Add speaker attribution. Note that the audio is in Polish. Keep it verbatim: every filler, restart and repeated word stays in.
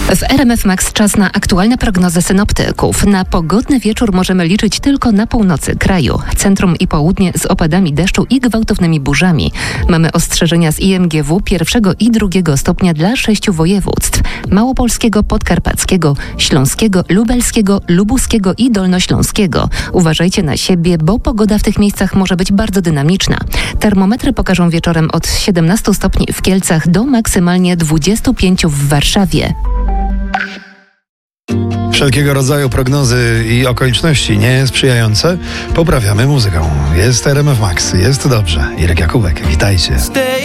Speaker 1: W R M F Max czas na aktualne prognozy synoptyków. Na pogodny wieczór możemy liczyć tylko na północy kraju. Centrum i południe z opadami deszczu i gwałtownymi burzami. Mamy ostrzeżenia z I M G W pierwszego i drugiego stopnia dla sześciu województw: małopolskiego, podkarpackiego, śląskiego, lubelskiego, lubuskiego i dolnośląskiego. Uważajcie na siebie, bo pogoda w tych miejscach może być bardzo dynamiczna. Termometry pokażą wieczorem od siedemnastu stopni w Kielcach do maksymalnie dwudziestu pięciu w Warszawie.
Speaker 2: Wszelkiego rodzaju prognozy i okoliczności niesprzyjające poprawiamy muzyką. Jest R M F Max, jest dobrze. Irek Jakubek, witajcie.